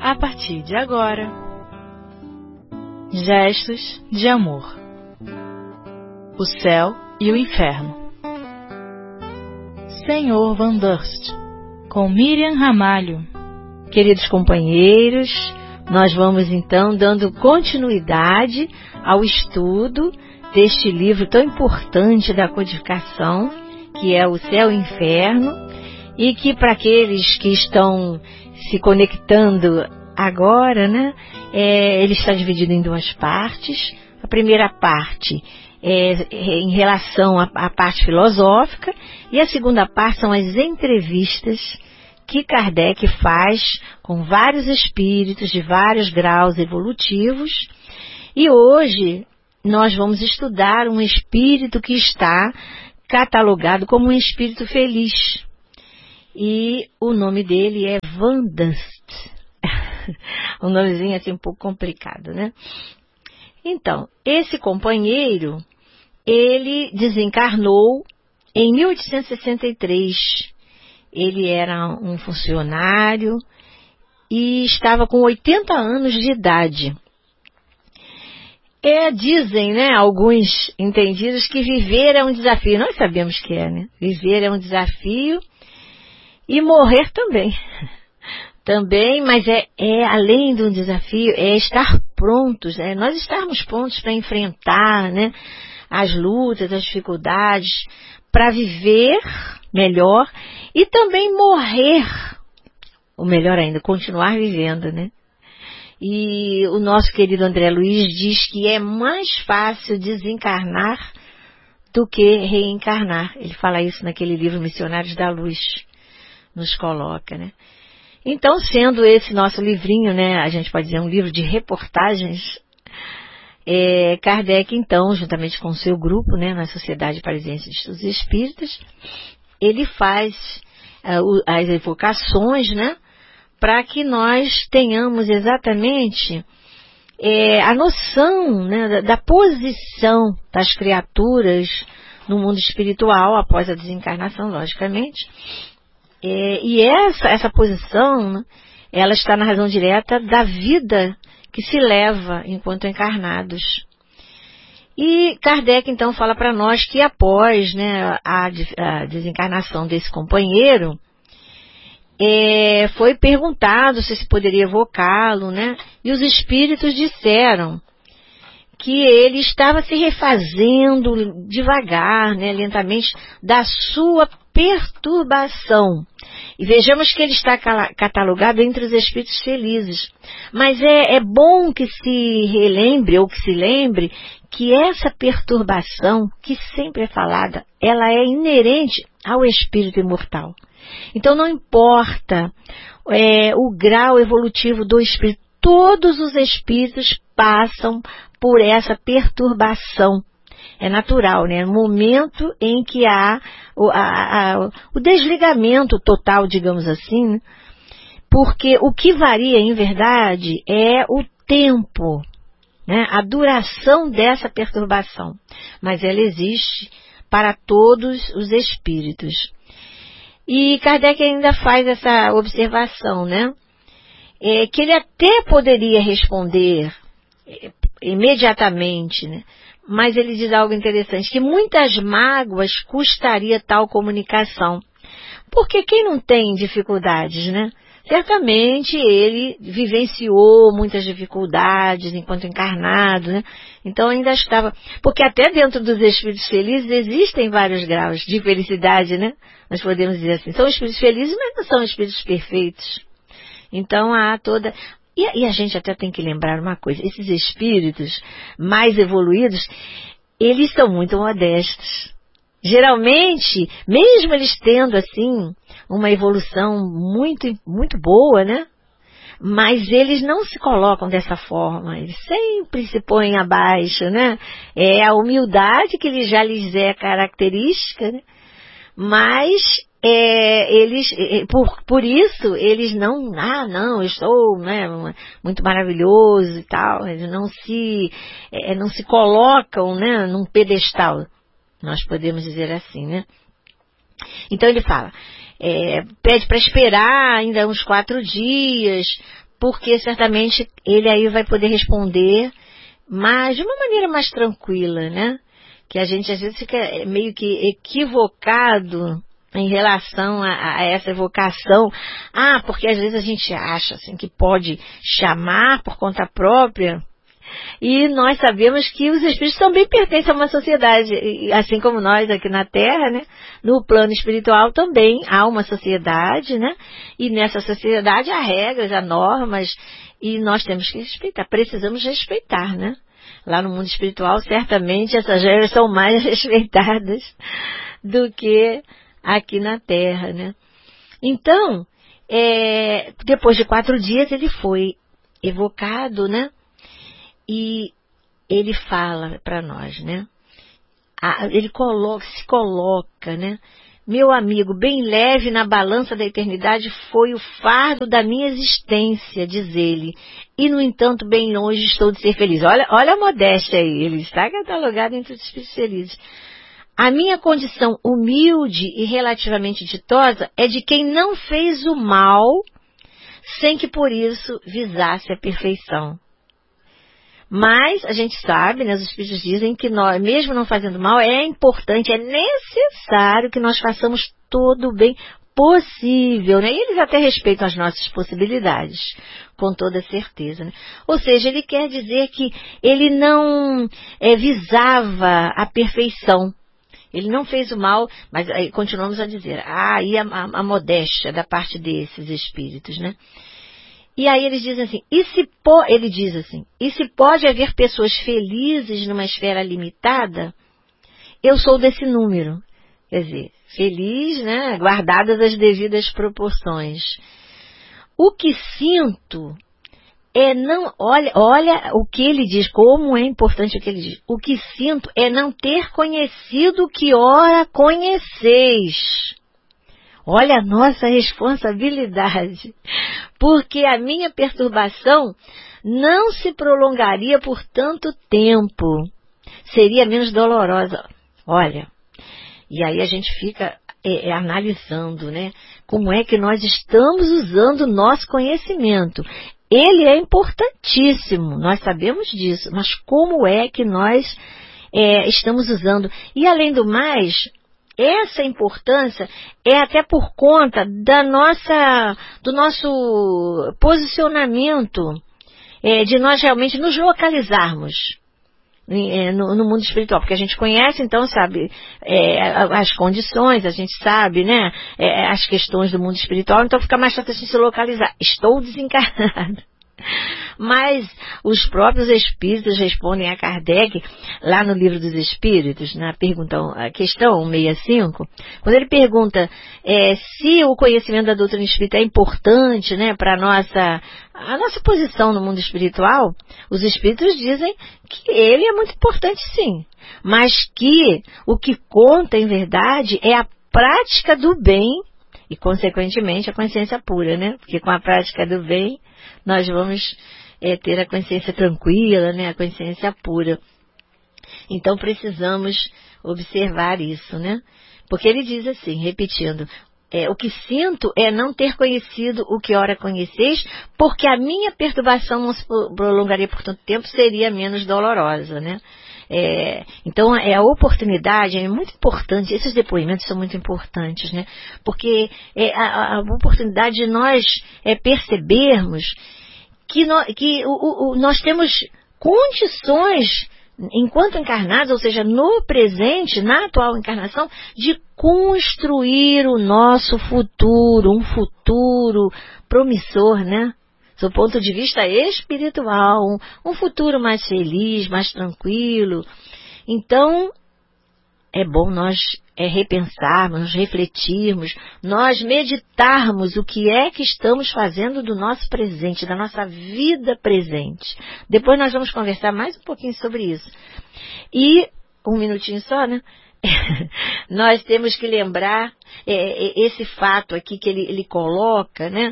a partir de agora. Gestos de amor. O céu e o inferno. Senhor Van Durst, com Miriam Ramalho. Queridos companheiros, nós vamos então dando continuidade ao estudo deste livro tão importante da codificação, que é O Céu e o Inferno, e que para aqueles que estão se conectando agora, né, ele está dividido em duas partes. A primeira parte é em relação à parte filosófica, e a segunda parte são as entrevistas que Kardec faz com vários espíritos de vários graus evolutivos. E hoje nós vamos estudar um espírito que está catalogado como um espírito feliz. E o nome dele é Van Durst. Um nomezinho assim um pouco complicado, né? Então, esse companheiro, ele desencarnou em 1863. Ele era um funcionário e estava com 80 anos de idade. Dizem, né, alguns entendidos que viver é um desafio. Nós sabemos que é, né? Viver é um desafio e morrer também. Também, mas além de um desafio, é estar prontos, nós estarmos prontos para enfrentar, né, as lutas, as dificuldades, para viver melhor e também morrer, ou melhor ainda, continuar vivendo, né? E o nosso querido André Luiz diz que é mais fácil desencarnar do que reencarnar. Ele fala isso naquele livro Missionários da Luz, nos coloca, né? Então, sendo esse nosso livrinho, né, a gente pode dizer um livro de reportagens, Kardec, então, juntamente com o seu grupo, né, na Sociedade Parisiense de Estudos Espíritas, ele faz as evocações, né, para que nós tenhamos exatamente a noção, né, da posição das criaturas no mundo espiritual após a desencarnação, logicamente. E essa posição, né, ela está na razão direta da vida que se leva enquanto encarnados. E Kardec então fala para nós que após, né, a desencarnação desse companheiro, foi perguntado se poderia evocá-lo, né? E os espíritos disseram que ele estava se refazendo devagar, né, lentamente, da sua perturbação. E vejamos que ele está catalogado entre os espíritos felizes. Mas é bom que se relembre, ou que se lembre, que essa perturbação, que sempre é falada, ela é inerente ao espírito imortal. Então não importa o grau evolutivo do espírito, todos os espíritos passam por essa perturbação. É natural, né? No momento em que há o desligamento total, digamos assim, né? Porque o que varia, em verdade, é o tempo, né? A duração dessa perturbação. Mas ela existe para todos os espíritos. E Kardec ainda faz essa observação, né? Que ele até poderia responder imediatamente, né? Mas ele diz algo interessante, que muitas mágoas custaria tal comunicação. Porque quem não tem dificuldades, né? Certamente ele vivenciou muitas dificuldades enquanto encarnado, né? Então ainda estava... Porque até dentro dos espíritos felizes existem vários graus de felicidade, né? Nós podemos dizer assim, são espíritos felizes, mas não são espíritos perfeitos. Então há toda... E a gente até tem que lembrar uma coisa, esses espíritos mais evoluídos, eles são muito modestos. Geralmente, mesmo eles tendo assim uma evolução muito, muito boa, né? Mas eles não se colocam dessa forma, eles sempre se põem abaixo, né? É a humildade que já lhes é característica, né? Mas eles, por isso, eles não, eu estou, né, muito maravilhoso e tal, eles não se colocam, né, num pedestal, nós podemos dizer assim, né. Então ele fala, pede para esperar ainda uns 4 dias, porque certamente ele aí vai poder responder, mas de uma maneira mais tranquila, né? Que a gente às vezes fica meio que equivocado em relação a essa evocação. Porque às vezes a gente acha assim, que pode chamar por conta própria, e nós sabemos que os espíritos também pertencem a uma sociedade, assim como nós aqui na Terra, né? No plano espiritual também há uma sociedade, né? E nessa sociedade há regras, há normas, e nós temos que respeitar, precisamos respeitar, né? Lá no mundo espiritual, certamente essas regras são mais respeitadas do que aqui na Terra, né? Então, depois de 4 dias ele foi evocado, né? E ele fala para nós, né? Ele se coloca, né? Meu amigo, bem leve na balança da eternidade foi o fardo da minha existência, diz ele. E, no entanto, bem longe estou de ser feliz. Olha a modéstia aí, ele está catalogado entre os espíritos felizes. A minha condição humilde e relativamente ditosa é de quem não fez o mal, sem que por isso visasse a perfeição. Mas a gente sabe, né, os espíritos dizem que nós, mesmo não fazendo mal, é importante, é necessário que nós façamos todo o bem possível, né? E eles até respeitam as nossas possibilidades, com toda certeza, né? Ou seja, ele quer dizer que ele não visava a perfeição. Ele não fez o mal, mas aí continuamos a dizer, aí a modéstia da parte desses espíritos, né? E aí eles dizem assim, ele diz assim, e se pode haver pessoas felizes numa esfera limitada, eu sou desse número. Quer dizer, feliz, né, guardadas as devidas proporções. O que sinto é não, olha o que ele diz, como é importante o que ele diz. O que sinto é não ter conhecido o que ora conheceis. Olha a nossa responsabilidade, porque a minha perturbação não se prolongaria por tanto tempo, seria menos dolorosa. Olha, e aí a gente fica analisando, né, como é que nós estamos usando o nosso conhecimento. Ele é importantíssimo, nós sabemos disso, mas como é que nós estamos usando? E além do mais, essa importância é até por conta do nosso posicionamento, de nós realmente nos localizarmos no mundo espiritual, porque a gente conhece, então sabe as condições, a gente sabe, né, as questões do mundo espiritual, então fica mais fácil a gente se localizar. Estou desencarnado. Mas os próprios espíritos respondem a Kardec, lá no Livro dos Espíritos, na questão 165, quando ele pergunta se o conhecimento da doutrina espírita é importante, né, para a nossa posição no mundo espiritual, os espíritos dizem que ele é muito importante sim, mas que o que conta em verdade é a prática do bem e, consequentemente, a consciência pura, né? Porque com a prática do bem nós vamos ter a consciência tranquila, né? A consciência pura. Então precisamos observar isso, né? Porque ele diz assim, repetindo, o que sinto é não ter conhecido o que ora conheceis, porque a minha perturbação não se prolongaria por tanto tempo, seria menos dolorosa, né? Então a oportunidade é muito importante, esses depoimentos são muito importantes, né? Porque a oportunidade de nós percebermos que nós temos condições, enquanto encarnados, ou seja, no presente, na atual encarnação, de construir o nosso futuro, um futuro promissor, né? Do ponto de vista espiritual, um futuro mais feliz, mais tranquilo. Então, é bom nós repensarmos, refletirmos, nós meditarmos o que é que estamos fazendo do nosso presente, da nossa vida presente. Depois nós vamos conversar mais um pouquinho sobre isso. E, um minutinho só, né? Nós temos que lembrar esse fato aqui que ele coloca, né?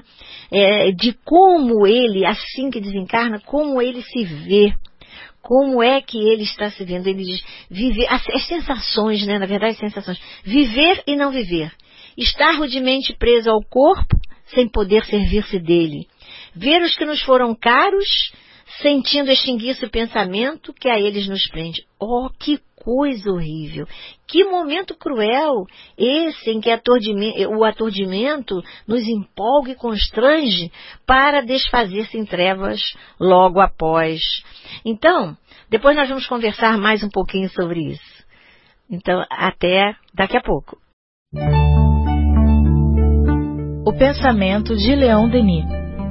De como ele, assim que desencarna, como ele se vê, como é que ele está se vendo. Ele diz, viver, as sensações, né? Na verdade, sensações. Viver e não viver. Estar rudemente preso ao corpo, sem poder servir-se dele. ver os que nos foram caros, sentindo extinguir-se o pensamento que a eles nos prende. Oh, que coisa horrível! Que momento cruel esse em que o aturdimento nos empolga e constrange para desfazer-se em trevas logo após. Então, depois nós vamos conversar mais um pouquinho sobre isso. Então, até daqui a pouco. O pensamento de Leon Denis.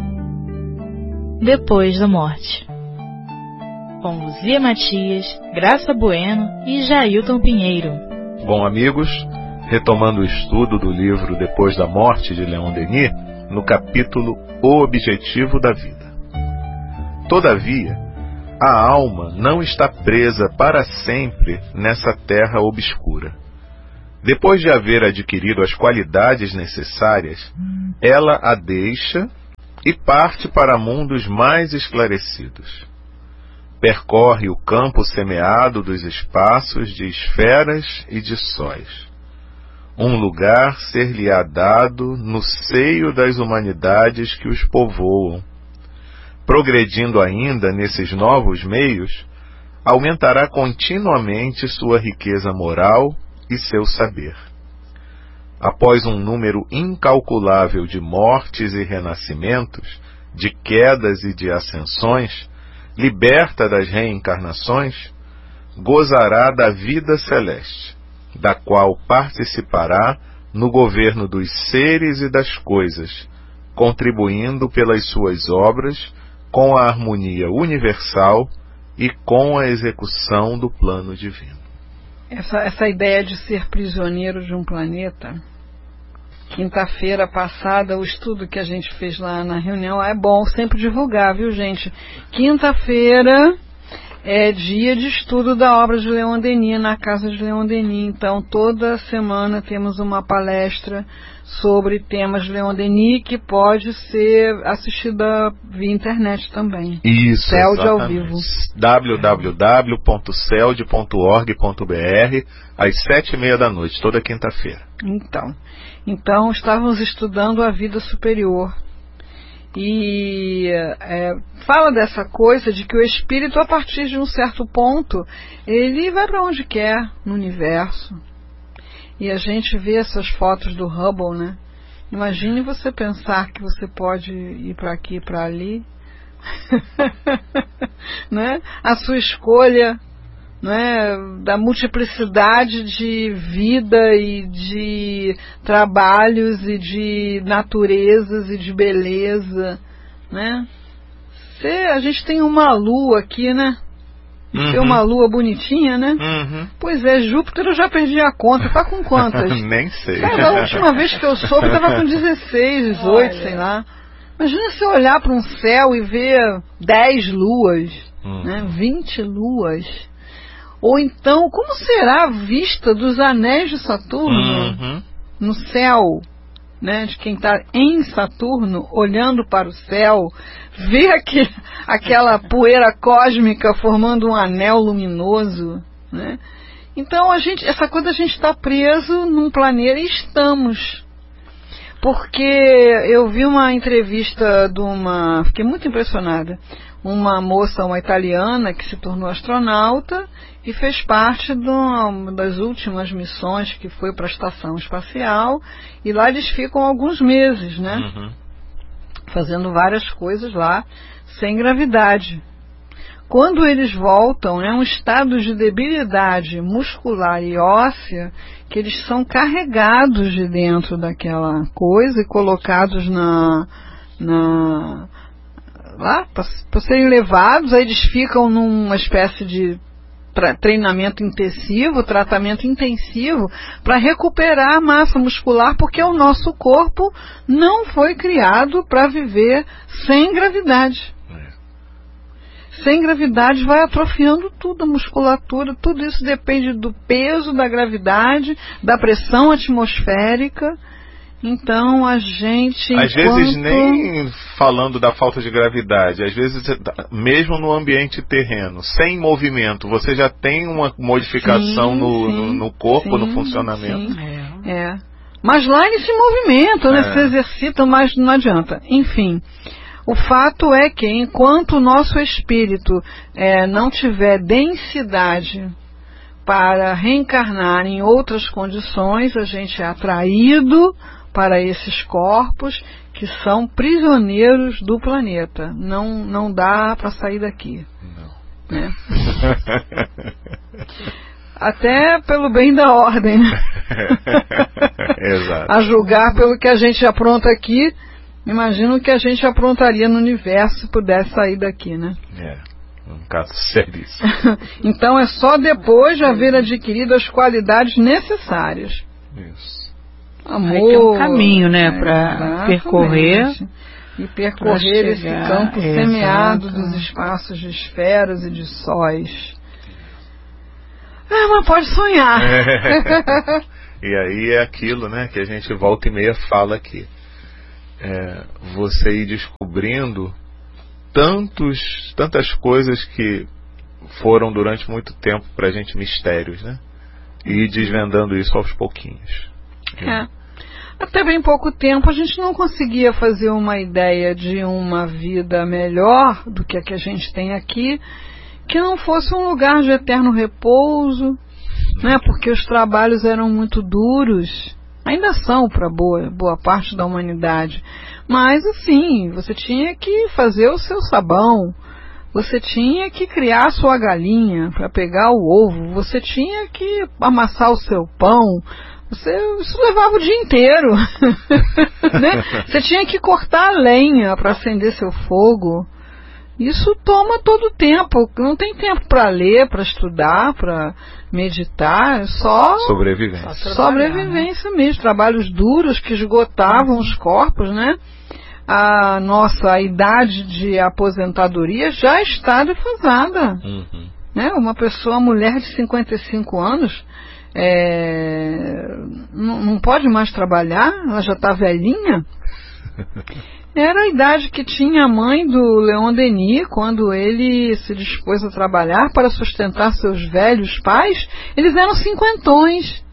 Depois da morte. Com Luzia Matias, Graça Bueno e Jailton Pinheiro. Bom, amigos, retomando o estudo do livro Depois da Morte de Leon Denis, no capítulo O Objetivo da Vida. Todavia, a alma não está presa para sempre nessa terra obscura. Depois de haver adquirido as qualidades necessárias, ela a deixa e parte para mundos mais esclarecidos. Percorre o campo semeado dos espaços de esferas e de sóis. Um lugar ser-lhe-á dado no seio das humanidades que os povoam. Progredindo ainda nesses novos meios, aumentará continuamente sua riqueza moral e seu saber. Após um número incalculável de mortes e renascimentos, de quedas e de ascensões, liberta das reencarnações, gozará da vida celeste, da qual participará no governo dos seres e das coisas, contribuindo pelas suas obras com a harmonia universal e com a execução do plano divino. Essa ideia de ser prisioneiro de um planeta, quinta-feira passada, o estudo que a gente fez lá na reunião, é bom sempre divulgar, viu, gente? Quinta-feira é dia de estudo da obra de Leon Denis, na casa de Leon Denis. Então, toda semana temos uma palestra sobre temas de Leon Denis, que pode ser assistida via internet também. Isso, CELD ao vivo. www.celd.org.br, às 7h30 da noite, toda quinta-feira. Então, estávamos estudando a vida superior. E fala dessa coisa de que o espírito, a partir de um certo ponto, ele vai para onde quer no universo. E a gente vê essas fotos do Hubble, né? Imagine você pensar que você pode ir para aqui e para ali. Né? A sua escolha, né, da multiplicidade de vida e de trabalhos e de naturezas e de beleza, né? A gente tem uma lua aqui, né? Tem uma lua bonitinha, né? Pois é, Júpiter eu já perdi a conta. Tá com quantas? Nem sei. Cara, a última vez que eu soube estava com 16, 18, sei lá. Imagina você olhar para um céu e ver 10 luas, né? 20 luas. Ou então, como será a vista dos anéis de Saturno no céu, né? De quem está em Saturno, olhando para o céu, ver aquela poeira cósmica formando um anel luminoso, né? Então, essa coisa a gente está preso num planeta, e estamos. Porque eu vi uma entrevista fiquei muito impressionada, uma moça, uma italiana que se tornou astronauta e fez parte de uma das últimas missões que foi para a estação espacial, e lá eles ficam alguns meses, né? Fazendo várias coisas lá, sem gravidade. Quando eles voltam, é um estado de debilidade muscular e óssea, que eles são carregados de dentro daquela coisa e colocados lá para serem levados. Aí eles ficam numa espécie de treinamento intensivo, tratamento intensivo, para recuperar a massa muscular, porque o nosso corpo não foi criado para viver sem gravidade. Sem gravidade vai atrofiando tudo, a musculatura, tudo isso depende do peso, da gravidade, da pressão atmosférica. Então a gente... Às vezes nem falando da falta de gravidade, às vezes mesmo no ambiente terreno, sem movimento, você já tem uma modificação no corpo, no funcionamento. Mas lá eles se movimentam, né? Se exercitam, mas não adianta. Enfim, O fato é que enquanto o nosso espírito não tiver densidade para reencarnar em outras condições, a gente é atraído para esses corpos que são prisioneiros do planeta. Não dá para sair daqui. Não. Né? Até pelo bem da ordem, né? Exato. A julgar pelo que a gente apronta aqui, imagino que a gente aprontaria no universo se pudesse sair daqui, né? Um caso seríssimo. Então é só depois de haver adquirido as qualidades necessárias. Isso. Amor. Aí tem um caminho, né, para percorrer. E percorrer esse campo semeado dos espaços de esferas e de sóis. Mas pode sonhar. E aí é aquilo, né, que a gente volta e meia fala aqui. Você ir descobrindo tantas coisas que foram durante muito tempo pra gente mistérios, né? E ir desvendando isso aos pouquinhos. Até bem pouco tempo a gente não conseguia fazer uma ideia de uma vida melhor do que a que a gente tem aqui, que não fosse um lugar de eterno repouso, né? Porque os trabalhos eram muito duros, ainda são para boa parte da humanidade, mas assim, você tinha que fazer o seu sabão, você tinha que criar a sua galinha para pegar o ovo, você tinha que amassar o seu pão, isso levava o dia inteiro. Né? Você tinha que cortar a lenha para acender seu fogo. Isso toma todo o tempo. Não tem tempo para ler, para estudar, para meditar. É só sobrevivência mesmo. Trabalhos duros que esgotavam os corpos, né? A nossa idade de aposentadoria já está defasada. Né? Uma mulher de 55 anos não pode mais trabalhar, ela já está velhinha. Era a idade que tinha a mãe do Leon Denis quando ele se dispôs a trabalhar para sustentar seus velhos pais. Eles eram cinquentões.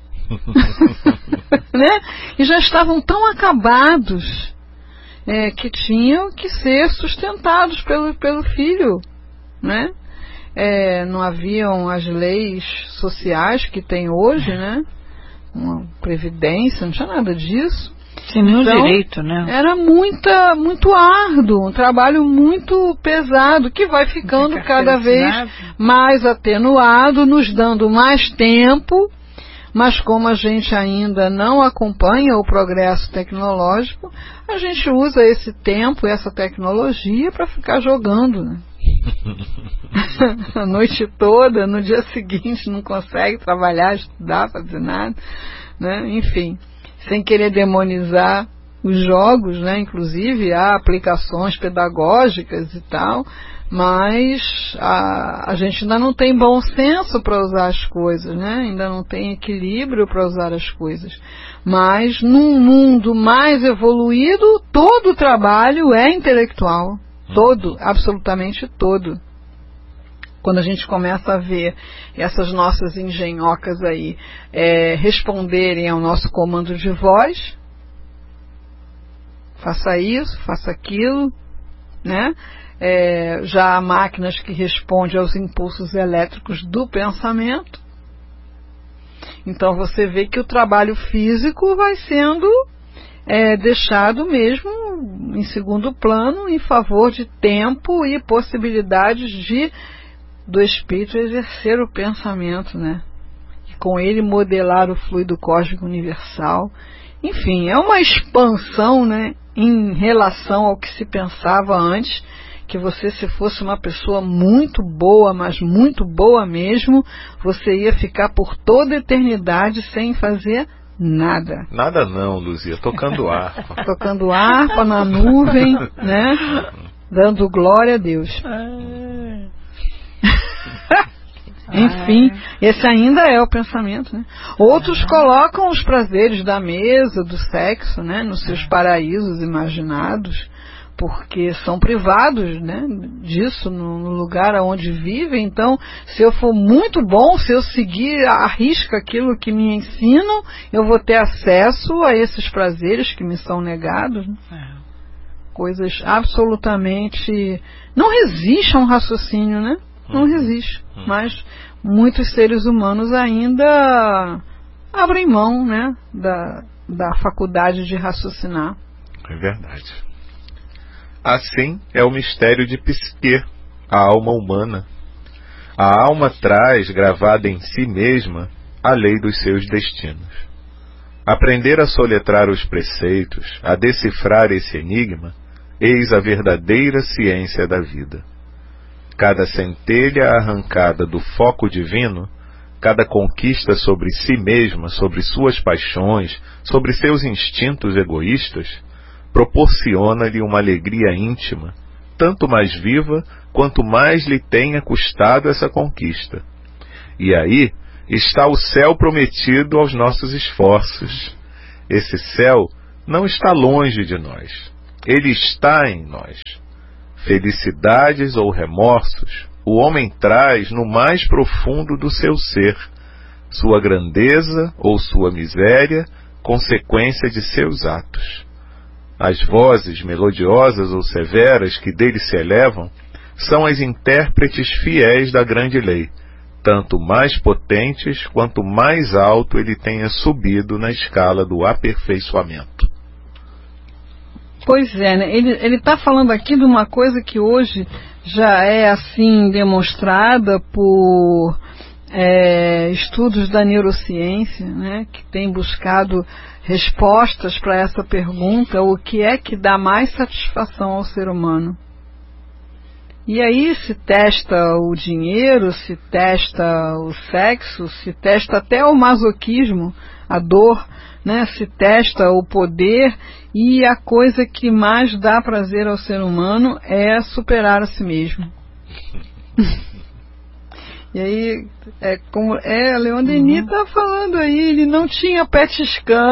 Né? E já estavam tão acabados que tinham que ser sustentados pelo filho, né? Não haviam as leis sociais que tem hoje, né? Uma previdência, não tinha nada disso. Sem nenhum direito, né? Era muito árduo, um trabalho muito pesado, que vai ficando cada vez mais atenuado, nos dando mais tempo, mas como a gente ainda não acompanha o progresso tecnológico, a gente usa esse tempo, essa tecnologia para ficar jogando, né? A noite toda, no dia seguinte não consegue trabalhar, estudar, fazer nada, né? Enfim, sem querer demonizar os jogos, né? Inclusive há aplicações pedagógicas e tal, mas a gente ainda não tem bom senso para usar as coisas, né? Ainda não tem equilíbrio para usar as coisas. Mas num mundo mais evoluído, todo o trabalho é intelectual. Todo, absolutamente todo. Quando a gente começa a ver essas nossas engenhocas aí responderem ao nosso comando de voz, faça isso, faça aquilo, né? Já há máquinas que respondem aos impulsos elétricos do pensamento. Então você vê que o trabalho físico vai sendo deixado mesmo em segundo plano em favor de tempo e possibilidades do espírito exercer o pensamento, né? E com ele modelar o fluido cósmico universal. Enfim, é uma expansão, né, em relação ao que se pensava antes, que você, se fosse uma pessoa muito boa, mas muito boa mesmo, você ia ficar por toda a eternidade sem fazer nada. Nada não, Luzia, tocando harpa. Tocando harpa na nuvem, né? Dando glória a Deus. Enfim, esse ainda é o pensamento, né? Outros colocam os prazeres da mesa, do sexo, né, nos seus paraísos imaginados, porque são privados, né, disso no lugar onde vivem. Então, se eu for muito bom, se eu seguir à risca aquilo que me ensinam, eu vou ter acesso a esses prazeres que me são negados, né? Coisas absolutamente... Não resiste a um raciocínio, né? Não resiste. Mas muitos seres humanos ainda abrem mão, né? Da faculdade de raciocinar. É verdade. Assim é o mistério de Psique, a alma humana. A alma traz gravada em si mesma a lei dos seus destinos. Aprender a soletrar os preceitos, a decifrar esse enigma, eis a verdadeira ciência da vida. Cada centelha arrancada do foco divino, cada conquista sobre si mesma, sobre suas paixões, sobre seus instintos egoístas, proporciona-lhe uma alegria íntima, tanto mais viva quanto mais lhe tenha custado essa conquista. E aí está o céu prometido aos nossos esforços. Esse céu não está longe de nós. Ele está em nós. Felicidades ou remorsos, o homem traz no mais profundo do seu ser. Sua grandeza ou sua miséria, consequência de seus atos. As vozes melodiosas ou severas que dele se elevam são as intérpretes fiéis da grande lei, tanto mais potentes quanto mais alto ele tenha subido na escala do aperfeiçoamento. Pois é, né? Ele está falando aqui de uma coisa que hoje já é assim demonstrada por estudos da neurociência, né? Que tem buscado respostas para essa pergunta: o que é que dá mais satisfação ao ser humano? E aí se testa o dinheiro, se testa o sexo, se testa até o masoquismo, a dor, né? Se testa o poder, e a coisa que mais dá prazer ao ser humano é superar a si mesmo. E aí, a Leon Denis está falando aí, ele não tinha PET scan.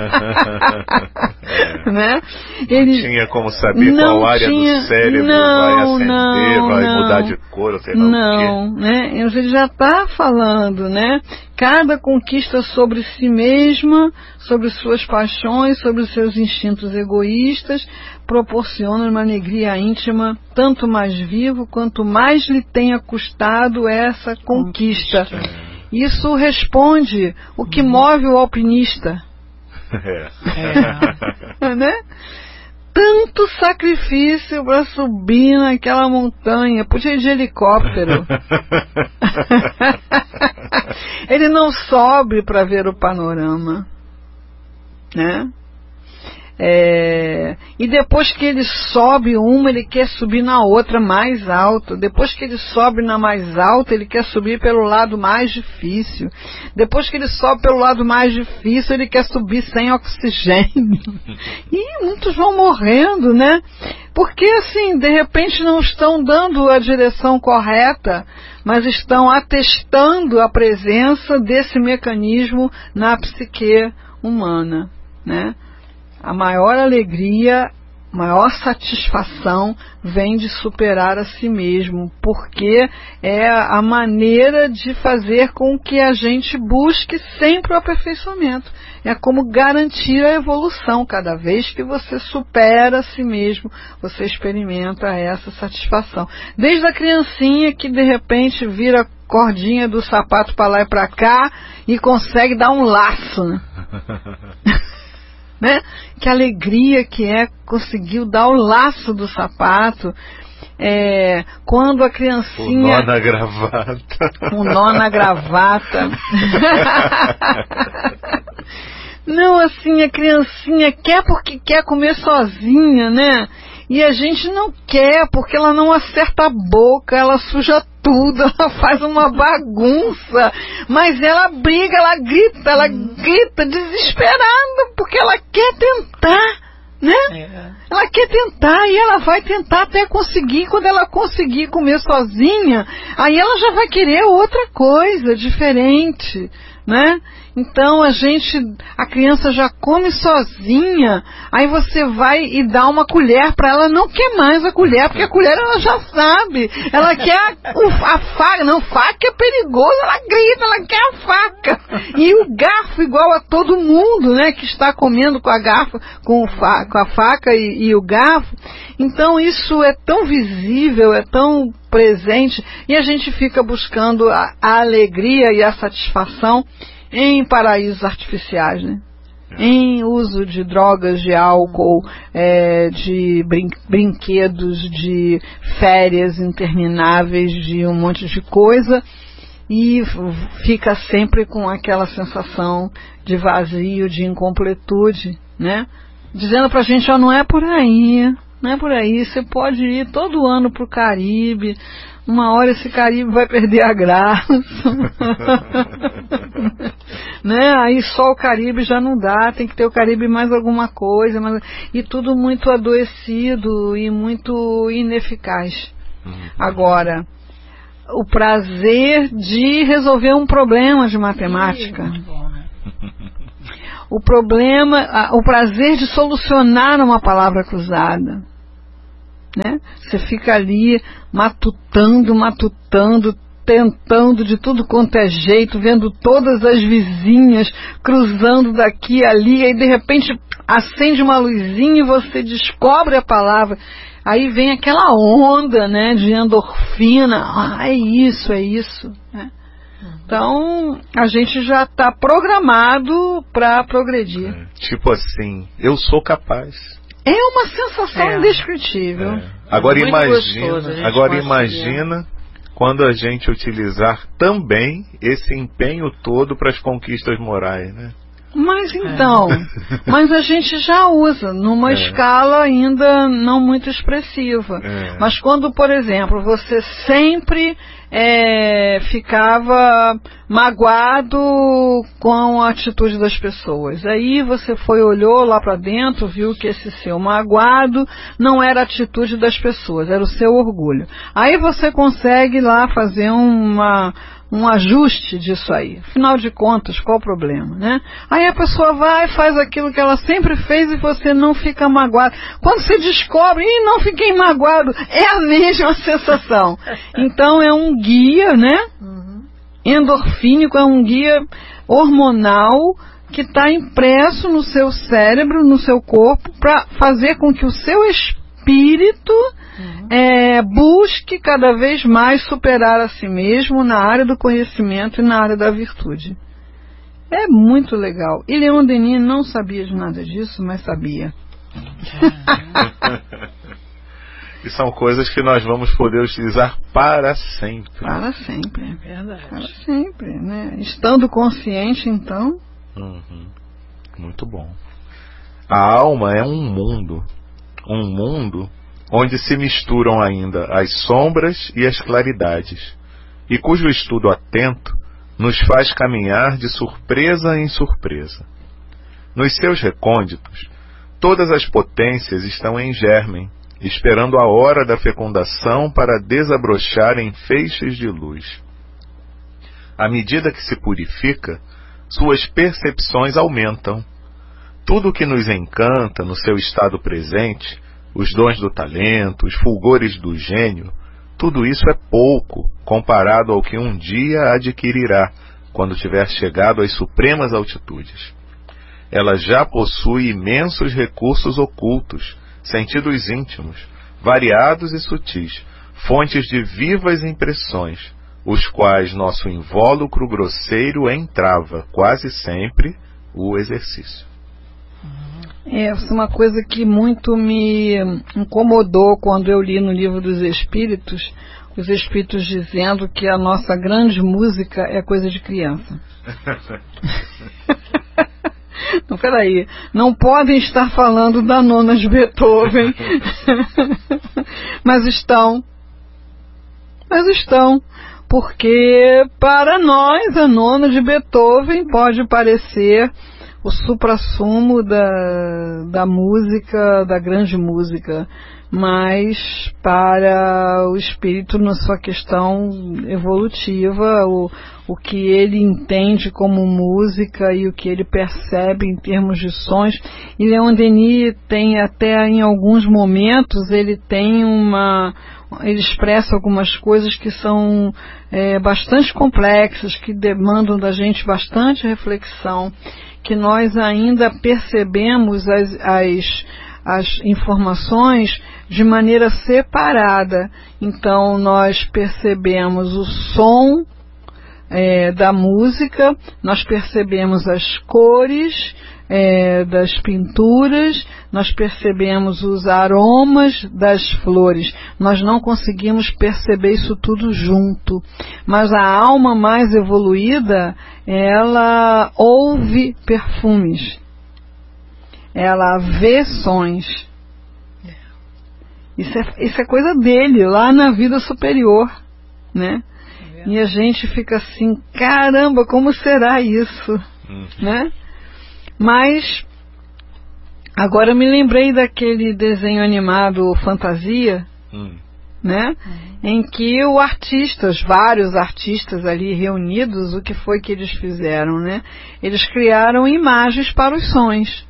Né? Não tinha como saber qual área do cérebro vai acender, vai mudar de cor, ou sei lá o quê. Né? Ele já está falando, né? Cada conquista sobre si mesma, sobre suas paixões, sobre os seus instintos egoístas, proporciona uma alegria íntima, tanto mais vivo quanto mais lhe tenha custado essa conquista. Isso responde o que move o alpinista. Né? Tanto sacrifício para subir naquela montanha, podia ir de helicóptero. Ele não sobe para ver o panorama, né? E depois que ele sobe uma, ele quer subir na outra mais alta. Depois que ele sobe na mais alta, ele quer subir pelo lado mais difícil. Depois que ele sobe pelo lado mais difícil, ele quer subir sem oxigênio. E muitos vão morrendo, né? Porque assim, de repente não estão dando a direção correta, mas estão atestando a presença desse mecanismo na psique humana, né? A maior alegria, maior satisfação vem de superar a si mesmo, porque é a maneira de fazer com que a gente busque sempre o aperfeiçoamento. É como garantir a evolução. Cada vez que você supera a si mesmo, você experimenta essa satisfação. Desde a criancinha que de repente vira cordinha do sapato para lá e para cá e consegue dar um laço, né? Né? Que alegria que conseguiu dar o laço do sapato. Quando a criancinha... O nó na gravata. O nó na gravata. Não, assim, a criancinha quer porque quer comer sozinha, né? E a gente não quer, porque ela não acerta a boca, ela suja tudo, ela faz uma bagunça, mas ela briga, ela grita desesperada, porque ela quer tentar, né? Ela quer tentar e ela vai tentar até conseguir. Quando ela conseguir comer sozinha, aí ela já vai querer outra coisa, diferente, né? Então a criança já come sozinha, aí você vai e dá uma colher para ela, não quer mais a colher, porque a colher ela já sabe, ela quer a faca, não, faca é perigoso, ela grita, ela quer a faca, e o garfo igual a todo mundo, né, que está comendo com a faca e o garfo. Então isso é tão visível, é tão presente, e a gente fica buscando a alegria e a satisfação em paraísos artificiais, né? Em uso de drogas, de álcool, de brinquedos, de férias intermináveis, de um monte de coisa, e fica sempre com aquela sensação de vazio, de incompletude, né? Dizendo pra gente, não é por aí, não é por aí, você pode ir todo ano pro Caribe, uma hora esse Caribe vai perder a graça, né? Aí só o Caribe já não dá, tem que ter o Caribe mais alguma coisa, e tudo muito adoecido e muito ineficaz. Agora, o prazer de resolver um problema de matemática, o prazer de solucionar uma palavra cruzada, né? Você fica ali matutando, tentando de tudo quanto é jeito, vendo todas as vizinhas cruzando daqui e ali, aí de repente acende uma luzinha e você descobre a palavra. Aí vem aquela onda, né, de endorfina. É isso, né? Então, a gente já está programado para progredir. Tipo assim, eu sou capaz. É uma sensação indescritível. Agora imagina quando a gente utilizar também esse empenho todo para as conquistas morais, né? Mas então, mas a gente já usa numa escala ainda não muito expressiva. Mas quando, por exemplo, você sempre ficava magoado com a atitude das pessoas, aí você olhou lá para dentro, viu que esse seu magoado não era a atitude das pessoas, era o seu orgulho. Aí você consegue lá fazer um ajuste disso aí. Afinal de contas, qual o problema, né? Aí a pessoa vai e faz aquilo que ela sempre fez e você não fica magoado. Quando você descobre, não fiquei magoado, é a mesma sensação. Então é um guia, né? Endorfínico, é um guia hormonal que está impresso no seu cérebro, no seu corpo, para fazer com que o seu espírito busque cada vez mais superar a si mesmo na área do conhecimento e na área da virtude. É muito legal. E Leon Denis não sabia de nada disso, mas sabia. E são coisas que nós vamos poder utilizar para sempre. Para sempre, é verdade. Para sempre, né? Estando consciente, então. Muito bom. A alma é um mundo onde se misturam ainda as sombras e as claridades, e cujo estudo atento nos faz caminhar de surpresa em surpresa. Nos seus recônditos, todas as potências estão em germen, esperando a hora da fecundação para desabrochar em feixes de luz. À medida que se purifica, suas percepções aumentam. Tudo o que nos encanta no seu estado presente, os dons do talento, os fulgores do gênio, tudo isso é pouco comparado ao que um dia adquirirá quando tiver chegado às supremas altitudes. Ela já possui imensos recursos ocultos, sentidos íntimos, variados e sutis, fontes de vivas impressões, os quais nosso invólucro grosseiro entrava quase sempre o exercício. Essa é uma coisa que muito me incomodou quando eu li no Livro dos Espíritos, os Espíritos dizendo que a nossa grande música é coisa de criança. Então, peraí, não podem estar falando da nona de Beethoven, mas estão, porque para nós a nona de Beethoven pode parecer o suprassumo da música, da grande música, mas para o espírito na sua questão evolutiva, o que ele entende como música e o que ele percebe em termos de sons. E Leon Denis tem até em alguns momentos, ele expressa algumas coisas que são bastante complexas, que demandam da gente bastante reflexão, que nós ainda percebemos as informações de maneira separada. Então nós percebemos o som da música, nós percebemos as cores das pinturas, nós percebemos os aromas das flores. Nós não conseguimos perceber isso tudo junto, mas a alma mais evoluída, ela ouve perfumes, ela vê sons. Isso é coisa dele, lá na vida superior, né? E a gente fica assim, caramba, como será isso? Né? Mas agora eu me lembrei daquele desenho animado Fantasia, né? Em que vários artistas ali reunidos, o que foi que eles fizeram, né? Eles criaram imagens para os sons.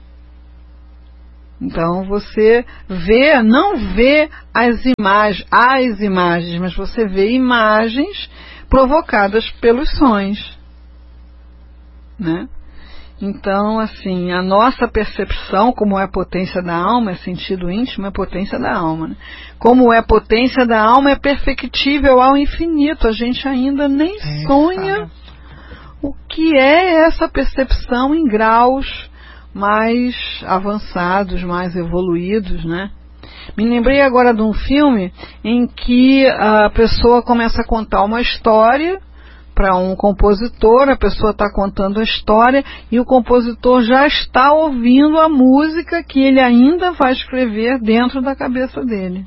Então você não vê as imagens, mas você vê imagens provocadas pelos sons, né? Então, assim, a nossa percepção, como é potência da alma, é sentido íntimo, é potência da alma, né? Como é potência da alma, é perfectível ao infinito. A gente ainda nem sonha o que é essa percepção em graus mais avançados, mais evoluídos, né? Me lembrei agora de um filme em que a pessoa começa a contar uma história para um compositor, a pessoa está contando a história e o compositor já está ouvindo a música que ele ainda vai escrever dentro da cabeça dele.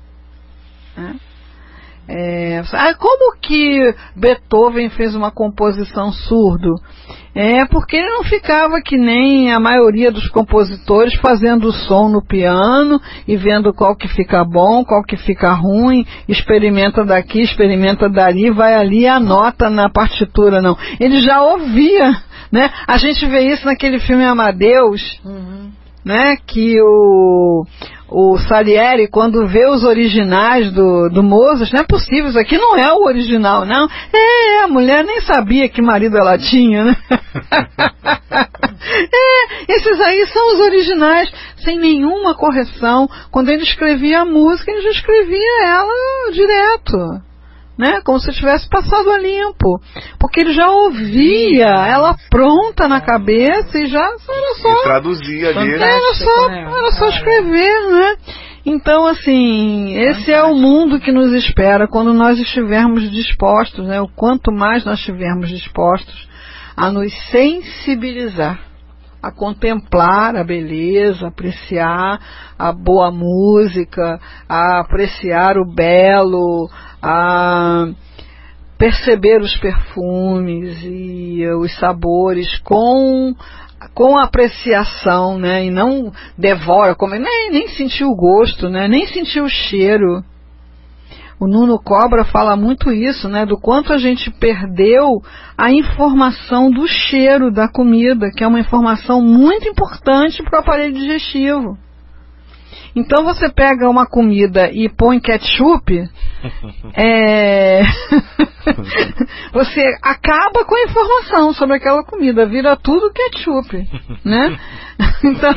Como que Beethoven fez uma composição surdo? Porque ele não ficava que nem a maioria dos compositores fazendo o som no piano e vendo qual que fica bom, qual que fica ruim, experimenta daqui, experimenta dali, vai ali e anota na partitura, não. Ele já ouvia, né? A gente vê isso naquele filme Amadeus, né? Que o Salieri, quando vê os originais do Mozart, não é possível, isso aqui não é o original, não. A mulher nem sabia que marido ela tinha, né? Esses aí são os originais, sem nenhuma correção. Quando ele escrevia a música, ele já escrevia ela direto, né? Como se tivesse passado a limpo, porque ele já ouvia ela pronta na cabeça e já era só e traduzia ali, era só escrever, né? Então, assim, esse é o mundo que nos espera quando nós estivermos dispostos, né? O quanto mais nós estivermos dispostos a nos sensibilizar, a contemplar a beleza, apreciar a boa música, a apreciar o belo, a perceber os perfumes e os sabores com apreciação, né? E não devora, nem sentir o gosto, né? Nem sentir o cheiro. O Nuno Cobra fala muito isso, né? Do quanto a gente perdeu a informação do cheiro da comida, que é uma informação muito importante para o aparelho digestivo. Então você pega uma comida e põe ketchup, você acaba com a informação sobre aquela comida, vira tudo ketchup, né? Então,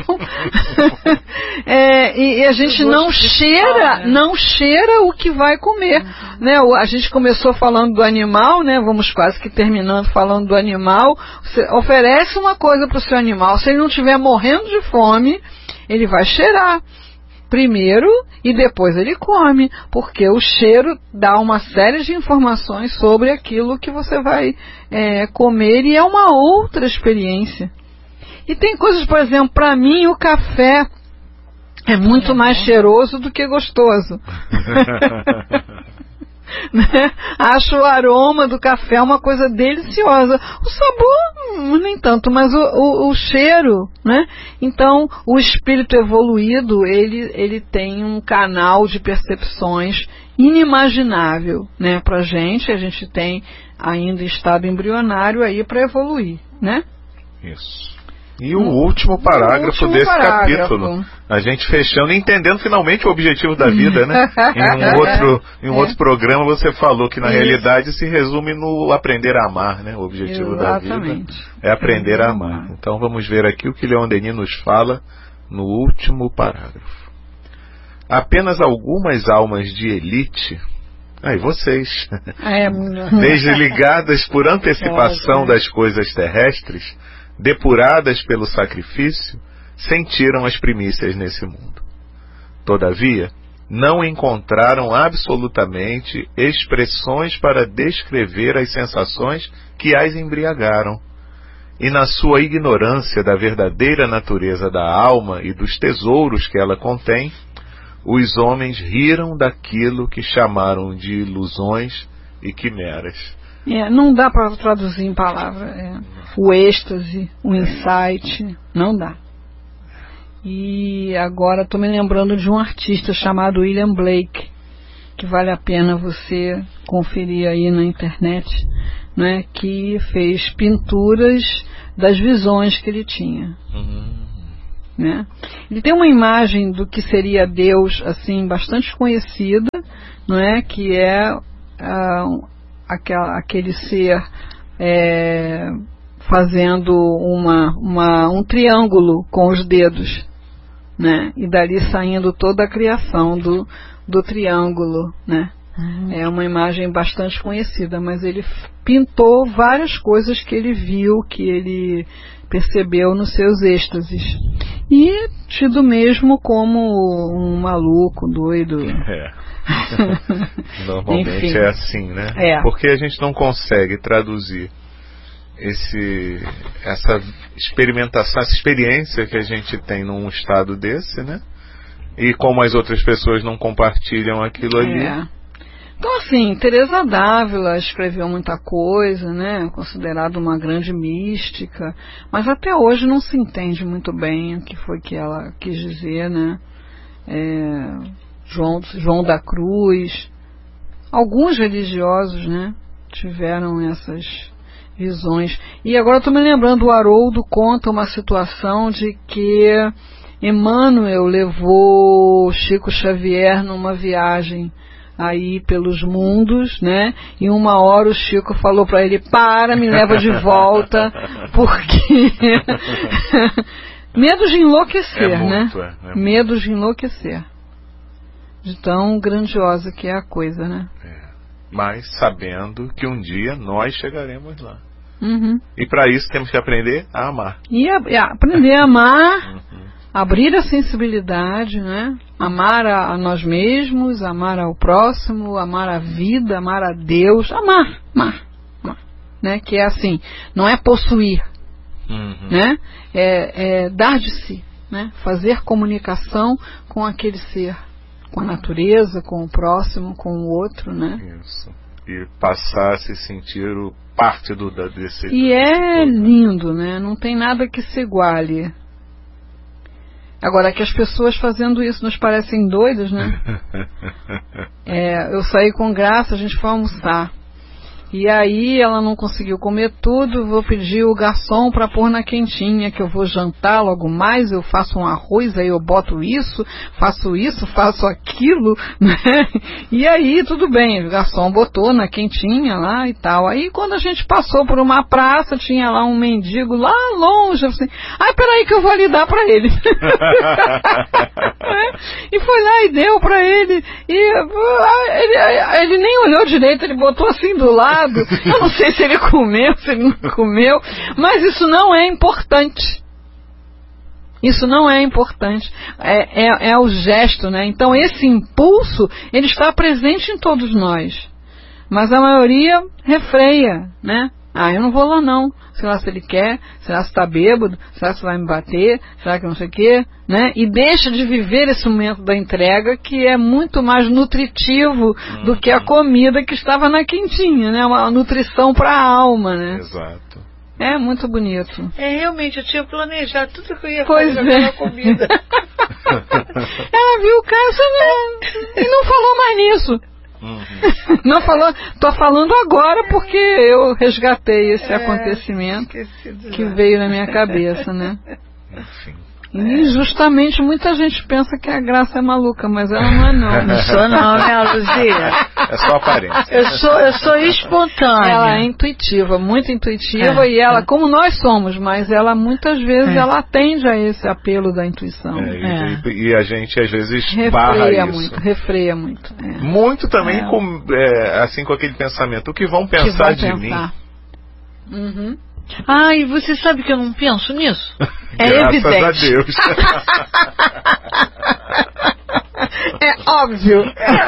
e a gente não cheira o que vai comer, né? A gente começou falando do animal, né? Vamos quase que terminando falando do animal. Você oferece uma coisa para o seu animal, se ele não estiver morrendo de fome, ele vai cheirar primeiro e depois ele come, porque o cheiro dá uma série de informações sobre aquilo que você vai comer, e é uma outra experiência. E tem coisas, por exemplo, para mim o café é muito mais cheiroso do que gostoso. né? Acho o aroma do café uma coisa deliciosa. O sabor, nem tanto, mas o cheiro, né? Então, o espírito evoluído, ele tem um canal de percepções inimaginável, né? Pra gente, a gente tem ainda estado embrionário aí para evoluir, né? Isso. E o último parágrafo desse capítulo, a gente fechando e entendendo finalmente o objetivo da vida, né? Em um outro programa você falou que na realidade se resume no aprender a amar, né? O objetivo da vida é aprender a amar. Então vamos ver aqui o que Leon Denis nos fala no último parágrafo. Apenas algumas almas de elite, vocês, desligadas por antecipação das coisas terrestres, depuradas pelo sacrifício, sentiram as primícias nesse mundo. Todavia, não encontraram absolutamente expressões para descrever as sensações que as embriagaram. E na sua ignorância da verdadeira natureza da alma e dos tesouros que ela contém, os homens riram daquilo que chamaram de ilusões e quimeras. Não dá para traduzir em palavras. O êxtase, o insight, não dá. E agora estou me lembrando de um artista chamado William Blake, que vale a pena você conferir aí na internet, né, que fez pinturas das visões que ele tinha. Né? Ele tem uma imagem do que seria Deus assim bastante conhecida, não é? Que é aquele ser fazendo um triângulo com os dedos, né? E dali saindo toda a criação do triângulo, né? É uma imagem bastante conhecida, mas ele pintou várias coisas que ele viu, que ele percebeu nos seus êxtases. E tido mesmo como um maluco, doido. Normalmente enfim, é assim, né? Porque a gente não consegue traduzir essa experimentação, essa experiência que a gente tem num estado desse, né? E como as outras pessoas não compartilham aquilo ali. Então, assim, Teresa d'Ávila escreveu muita coisa, né? Considerada uma grande mística, mas até hoje não se entende muito bem o que foi que ela quis dizer, né? João da Cruz, alguns religiosos, né? Tiveram essas visões. E agora estou me lembrando, o Haroldo conta uma situação de que Emmanuel levou Chico Xavier numa viagem aí pelos mundos, né? E uma hora o Chico falou para ele: me leva de volta, porque medo de enlouquecer, né? Medo de enlouquecer. De tão grandiosa que é a coisa, né? Mas sabendo que um dia nós chegaremos lá. E para isso temos que aprender a amar. E aprender a amar, abrir a sensibilidade, né? Amar a nós mesmos, amar ao próximo, amar a vida, amar a Deus, amar, né? Que é assim, não é possuir, né? É dar de si, né? Fazer comunicação com aquele ser, com a natureza, com o próximo, com o outro, né? Isso. E passar a se sentir parte desse... E é lindo, né? Não tem nada que se iguale. Agora, que as pessoas fazendo isso nos parecem doidas, né? Eu saí com Graça, a gente foi almoçar. E aí ela não conseguiu comer tudo, vou pedir o garçom para pôr na quentinha, que eu vou jantar logo mais, eu faço um arroz, aí eu boto isso, faço aquilo, né? E aí tudo bem, o garçom botou na quentinha lá e tal. Aí quando a gente passou por uma praça, tinha lá um mendigo lá longe, eu assim, peraí que eu vou ali dar para ele. E foi lá e deu para ele, e ele nem olhou direito, ele botou assim do lado. Eu não sei se ele comeu, se ele não comeu, mas isso não é importante. Isso não é importante. É o gesto, né? Então esse impulso, ele está presente em todos nós. Mas a maioria refreia, né? Ah, eu não vou lá não. Sei lá se ele quer, será se está bêbado, será se vai me bater, será que não sei o quê, né? E deixa de viver esse momento da entrega, que é muito mais nutritivo do que a comida que estava na quentinha, né? Uma nutrição para a alma, né? Exato. É muito bonito. Realmente, eu tinha planejado tudo que eu ia Pois fazer é. naquela comida. Ela viu o cara e não falou mais nisso. Não falou, tô falando agora porque eu resgatei esse acontecimento que veio na minha cabeça, né? Enfim. E justamente muita gente pensa que a Graça é maluca, mas ela não é não. Não sou não, né, Luzia? É só aparência. Eu sou espontânea. Ela é intuitiva, muito intuitiva, e ela, como nós somos, mas ela muitas vezes ela atende a esse apelo da intuição. E a gente às vezes barra isso. Refreia muito. Muito também assim com aquele pensamento, o que vão pensar de mim? Uhum. Ai, você sabe que eu não penso nisso? É Graças evidente. a Deus. É óbvio.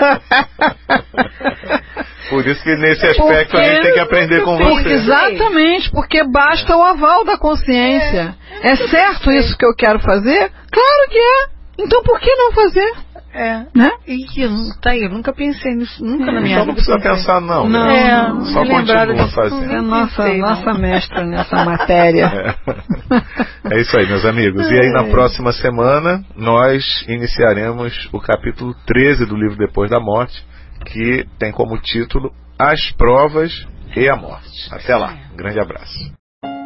Por isso que nesse aspecto a gente tem que aprender com você. Exatamente, porque basta o aval da consciência. É certo isso que eu quero fazer? Claro que é. Então por que não fazer? Né? Eu nunca pensei nisso, nunca na minha Então não vida. precisa pensar não. Não, Só continua fazendo. É nossa mestra nessa matéria. É isso aí, meus amigos. E aí na próxima semana nós iniciaremos o capítulo 13 do livro Depois da Morte, que tem como título As Provas e a Morte. Até lá. Um grande abraço.